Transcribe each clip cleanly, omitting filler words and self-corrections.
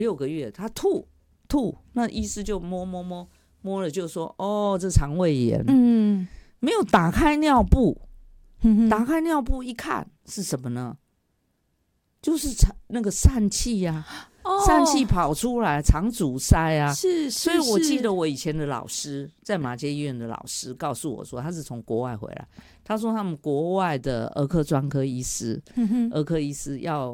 6个月，他吐，那医师就摸了，就说哦，这肠胃炎，没有打开尿布，打开尿布一看是什么呢？就是那个疝气啊，疝气跑出来，肠阻塞啊。所以我记得我以前的老师，在马街医院的老师告诉我说，他是从国外回来，他说他们国外的儿科专科医师，儿科医师要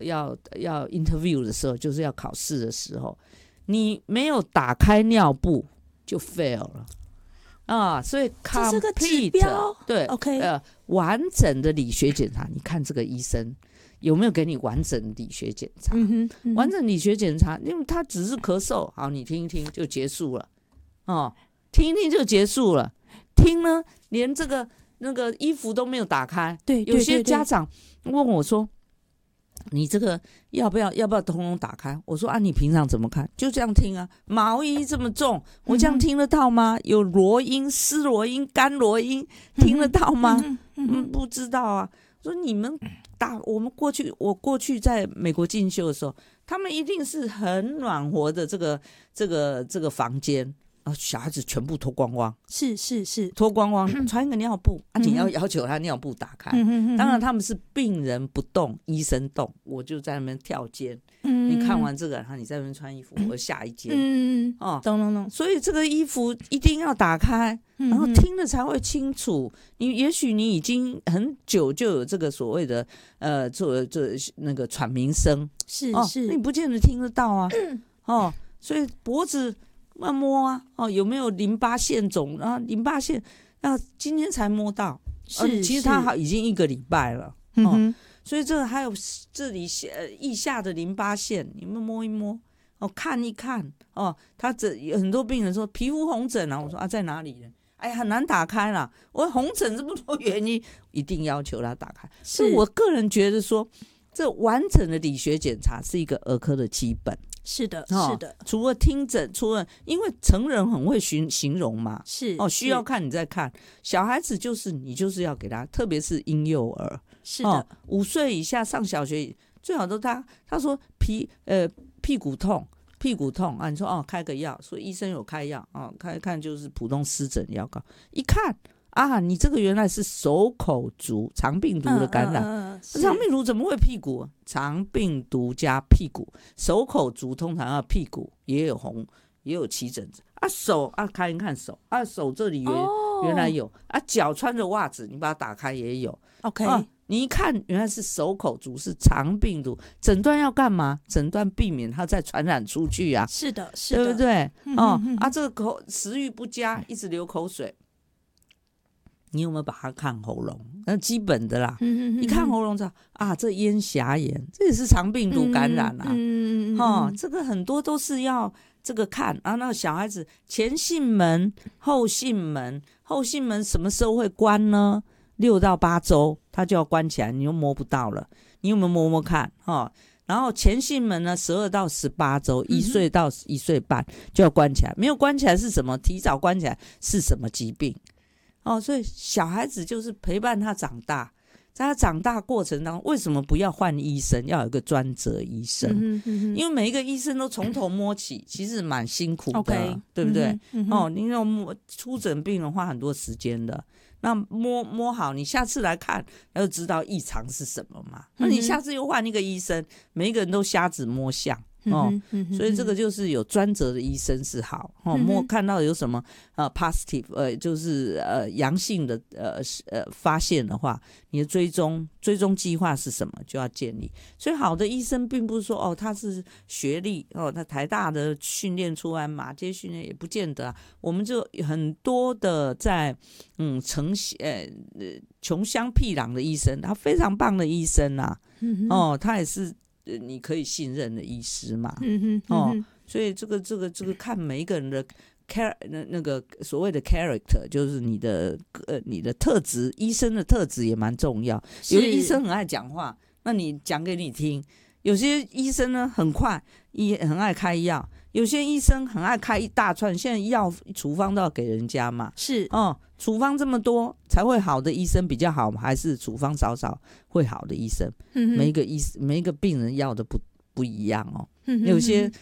interview 的时候，就是要考试的时候，你没有打开尿布就 fail 了啊，所以 complete 这是个指标， 对 ，OK， 完整的理学检查，你看这个医生有没有给你完整的理学检查？完整理学检查，因为他只是咳嗽，好，你听一听就结束了，听一听就结束了，听呢连这个那个衣服都没有打开， 对， 有些家长问我说，你这个要不要通通打开？我说啊，你平常怎么看？就这样听啊，毛衣这么重，我这样听得到吗？有螺音、湿螺音、干螺音，听得到吗？不知道啊。说你们我过去在美国进修的时候，他们一定是很暖和的这个房间。小孩子全部脱光光， 是脱光光，穿一个尿布你要求他尿布打开。当然他们是病人不动，医生动，我就在那边跳间。你看完这个，然后你在那边穿衣服，我下一间。 懂。 所以这个衣服一定要打开，然后听了才会清楚。也许你已经很久就有这个所谓的做那个喘鸣声， 是你不见得听得到啊。所以脖子慢摸啊，有没有淋巴腺肿？然后淋巴腺今天才摸到，其实它已经1个礼拜了。所以这个还有这里腋下的淋巴腺，你们摸一摸，看一看。他有很多病人说皮肤红疹啊，我说在哪里呢？哎呀，很难打开啦。我红疹这么多原因，一定要求他打开。所以我个人觉得说，这完整的理学检查是一个儿科的基本。 是的， 除了听诊，因为成人很会形容嘛，需要看你再看。小孩子你就是要给他，特别是婴幼儿， 是的 ，5岁以下上小学最好都他说屁股痛啊，你说开个药，说医生有开药看就是普通湿疹药膏，一看你这个原来是手口足肠病毒的感染。肠病毒怎么会屁股？肠病毒加屁股，手口足通常要屁股也有红，也有起疹子手看一看手手这里原来有脚穿着袜子，你把它打开也有。 OK， 你一看原来是手口足是肠病毒，诊断要干嘛？诊断避免它再传染出去啊。 是的， 对不对？这个食欲不佳，一直流口水。你有没有把它看喉咙？那基本的啦。一看喉咙，这咽峡炎，这也是肠病毒感染啊。这个很多都是要这个看那个小孩子前囟门、后囟门什么时候会关呢？6到8周它就要关起来，你又摸不到了。你有没有摸摸看？然后前囟门呢，12到18周，1岁到1岁半就要关起来。没有关起来是什么？提早关起来是什么疾病？所以小孩子就是陪伴他长大，在他长大过程当中，为什么不要换医生？要有一个专责医生，因为每一个医生都从头摸起，其实蛮辛苦的， okay， 对不对？你要出诊病人花很多时间的，那摸好，你下次来看，要就知道异常是什么嘛。那你下次又换一个医生，每一个人都瞎子摸象。所以这个就是有专责的医生是好看到有什么positive 就是阳性的发现的话，你的追踪计划是什么就要建立。所以好的医生并不是说他是学历他台大的训练出来，马街训练也不见得我们就很多的在穷乡僻壤的医生，他非常棒的医生他也是你可以信任的医师嘛。所以这个看每一个人的那个所谓的 character， 就是你的特质，医生的特质也蛮重要。有些医生很爱讲话，那你讲给你听；有些医生呢很快，也很爱开药；有些医生很爱开一大串，现在药处方都要给人家嘛。 是处方这么多才会好的医生比较好，还是处方少少会好的医生？每一个病人要的不一样有些